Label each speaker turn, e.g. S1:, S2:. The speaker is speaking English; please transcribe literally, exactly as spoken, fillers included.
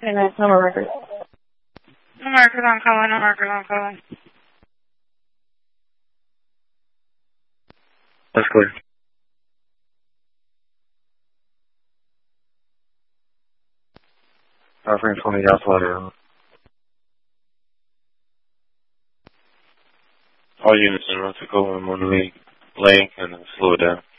S1: And that's number record.
S2: No record on calling, no record on calling.
S3: That's clear. Offering twenty Alpha Audio. All units in North Dakota and one league, lane, and slow it down.